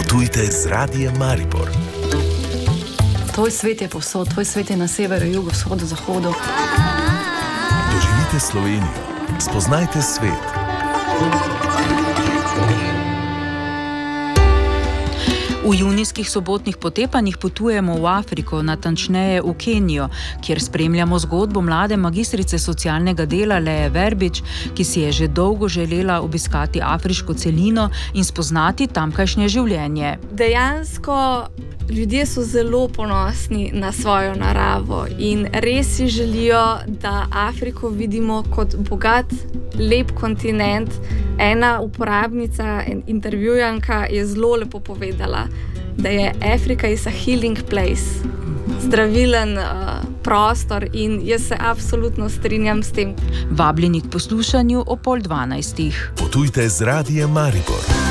Potujte z Radiem Maribor. Tvoj svet je povsod, tvoj svet je na severu, jugu, vzhodu, zahodu. Doživite Slovenijo, spoznajte svet. V junijskih sobotnih potepanjih potujemo v Afriko, natančneje v Kenijo, kjer spremljamo zgodbo mlade magistrice socialnega dela Lee Verbič, ki si je že dolgo želela obiskati afriško celino in spoznati tamkajšnje življenje. Dejansko ljudje so zelo ponosni na svojo naravo in res si želijo, da Afriko vidimo kot bogat, lep kontinent. Ena uporabnica, intervjujanka je zelo lepo povedala, da je Afrika is a healing place, zdravilen prostor in jaz se absolutno strinjam s tem. Vabljeni k poslušanju ob 11:30. Potujte z Radiem Maribor.